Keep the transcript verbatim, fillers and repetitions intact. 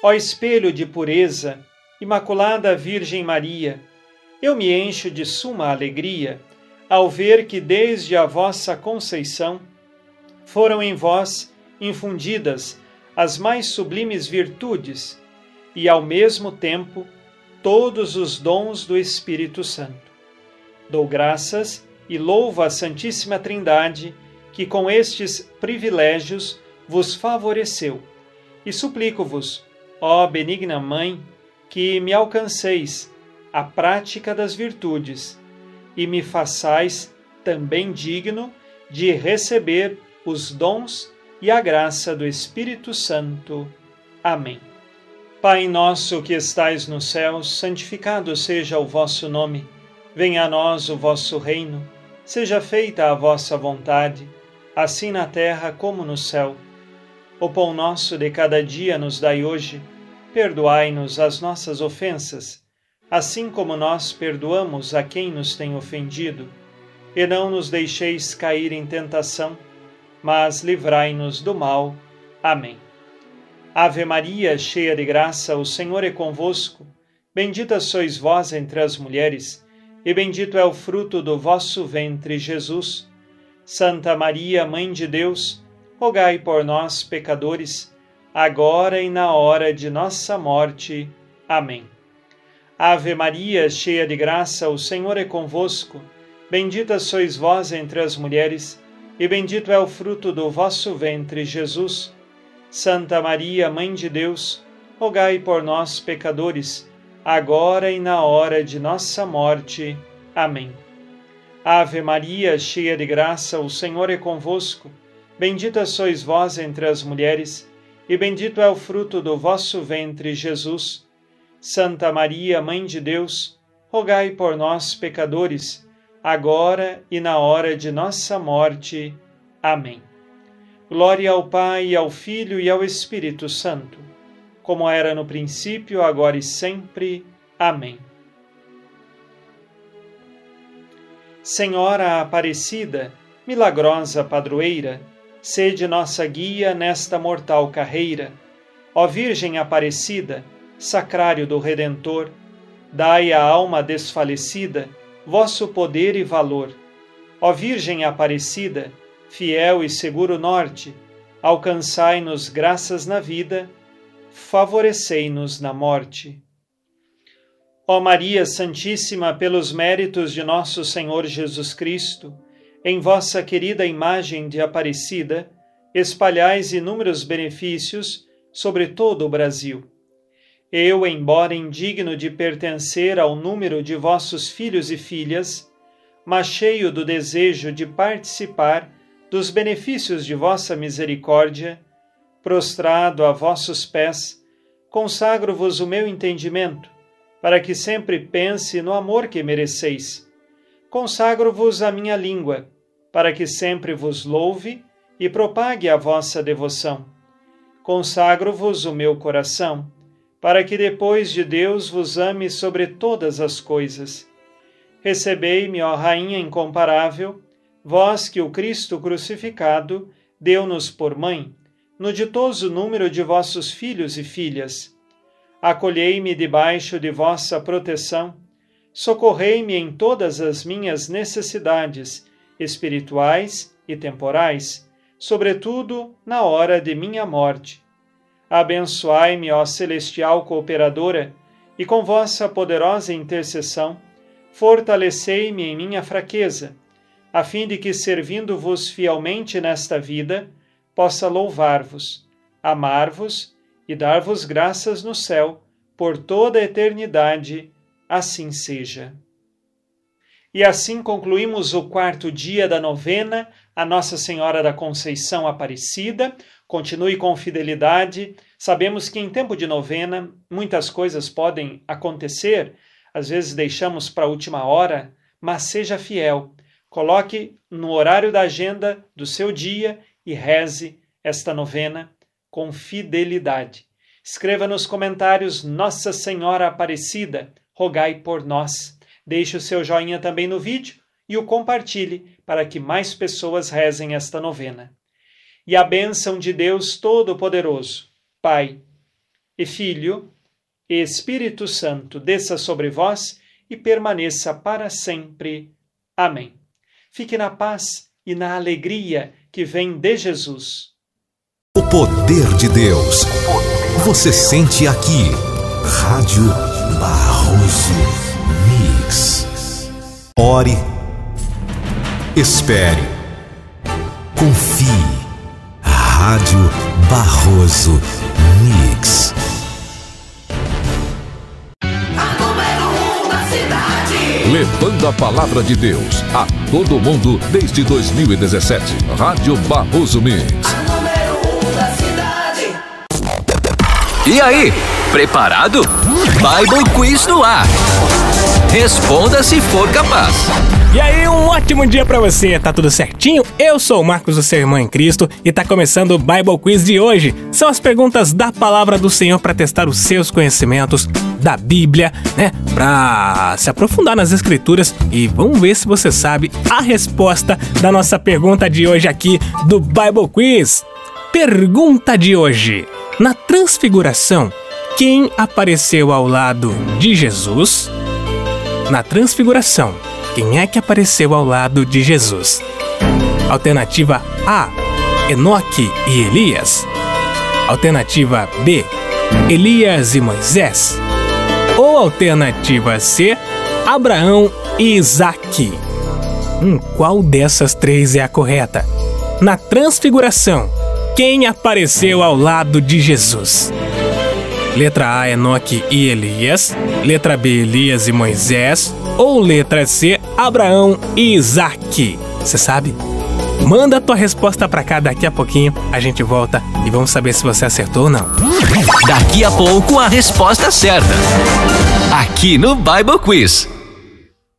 Ó espelho de pureza, Imaculada Virgem Maria, eu me encho de suma alegria ao ver que desde a vossa conceição foram em vós infundidas as mais sublimes virtudes e, ao mesmo tempo, todos os dons do Espírito Santo. Dou graças e louvo a Santíssima Trindade, que com estes privilégios vos favoreceu, e suplico-vos, ó benigna Mãe, que me alcanceis a prática das virtudes e me façais também digno de receber os dons e a graça do Espírito Santo. Amém. Pai nosso que estais nos céus, santificado seja o vosso nome. Venha a nós o vosso reino. Seja feita a vossa vontade, assim na terra como no céu. O pão nosso de cada dia nos dai hoje. Perdoai-nos as nossas ofensas, assim como nós perdoamos a quem nos tem ofendido. E não nos deixeis cair em tentação, mas livrai-nos do mal. Amém. Ave Maria, cheia de graça, o Senhor é convosco. Bendita sois vós entre as mulheres, e bendito é o fruto do vosso ventre, Jesus. Santa Maria, Mãe de Deus, rogai por nós, pecadores, agora e na hora de nossa morte. Amém. Ave Maria, cheia de graça, o Senhor é convosco. Bendita sois vós entre as mulheres, e bendito é o fruto do vosso ventre, Jesus. Santa Maria, Mãe de Deus, rogai por nós, pecadores, agora e na hora de nossa morte. Amém. Ave Maria, cheia de graça, o Senhor é convosco. Bendita sois vós entre as mulheres, e bendito é o fruto do vosso ventre, Jesus. Santa Maria, Mãe de Deus, rogai por nós, pecadores, agora e na hora de nossa morte. Amém. Glória ao Pai, ao Filho e ao Espírito Santo, como era no princípio, agora e sempre. Amém. Senhora Aparecida, milagrosa padroeira, sede nossa guia nesta mortal carreira. Ó Virgem Aparecida, sacrário do Redentor, dai à alma desfalecida vosso poder e valor. Ó Virgem Aparecida, fiel e seguro norte, alcançai-nos graças na vida, favorecei-nos na morte. Ó Maria Santíssima, pelos méritos de nosso Senhor Jesus Cristo, em vossa querida imagem de Aparecida, espalhais inúmeros benefícios sobre todo o Brasil. Eu, embora indigno de pertencer ao número de vossos filhos e filhas, mas cheio do desejo de participar dos benefícios de vossa misericórdia, prostrado a vossos pés, consagro-vos o meu entendimento, para que sempre pense no amor que mereceis. Consagro-vos a minha língua, para que sempre vos louve e propague a vossa devoção. Consagro-vos o meu coração, para que depois de Deus vos ame sobre todas as coisas. Recebei-me, ó Rainha incomparável, vós que o Cristo crucificado deu-nos por mãe, no ditoso número de vossos filhos e filhas. Acolhei-me debaixo de vossa proteção, socorrei-me em todas as minhas necessidades espirituais e temporais, sobretudo na hora de minha morte. Abençoai-me, ó celestial cooperadora, e com vossa poderosa intercessão, fortalecei-me em minha fraqueza, a fim de que, servindo-vos fielmente nesta vida, possa louvar-vos, amar-vos e dar-vos graças no céu por toda a eternidade. Assim seja. E assim concluímos o quarto dia da novena a Nossa Senhora da Conceição Aparecida. Continue com fidelidade. Sabemos que em tempo de novena muitas coisas podem acontecer, às vezes deixamos para a última hora, mas seja fiel. Coloque no horário da agenda do seu dia e reze esta novena com fidelidade. Escreva nos comentários: Nossa Senhora Aparecida, rogai por nós. Deixe o seu joinha também no vídeo e o compartilhe para que mais pessoas rezem esta novena. E a bênção de Deus Todo-Poderoso, Pai, e Filho, e Espírito Santo, desça sobre vós e permaneça para sempre. Amém. Fique na paz e na alegria que vem de Jesus. O poder de Deus. Você sente aqui. Rádio Barroso Mix. Ore. Espere. Confie. Rádio Barroso Mix. Levando a palavra de Deus a todo mundo desde dois mil e dezessete. Rádio Barroso Mix. A número um da cidade. E aí, preparado? Bible Quiz no ar. Responda se for capaz. E aí, um ótimo dia pra você, tá tudo certinho? Eu sou o Marcos, o seu irmão em Cristo, e tá começando o Bible Quiz de hoje. São as perguntas da palavra do Senhor para testar os seus conhecimentos da Bíblia, né? Pra se aprofundar nas Escrituras, e vamos ver se você sabe a resposta da nossa pergunta de hoje aqui do Bible Quiz. Pergunta de hoje: na Transfiguração, quem apareceu ao lado de Jesus? Na Transfiguração, quem é que apareceu ao lado de Jesus? Alternativa A, Enoque e Elias. Alternativa B, Elias e Moisés. Ou alternativa C, Abraão e Isaque. Hum, qual dessas três é a correta? Na Transfiguração, quem apareceu ao lado de Jesus? Letra A, Enoque e Elias. Letra B, Elias e Moisés. Ou letra C, Abraão e Isaque. Você sabe? Manda a tua resposta pra cá, daqui a pouquinho a gente volta e vamos saber se você acertou ou não. Daqui a pouco a resposta certa. Aqui no Bible Quiz.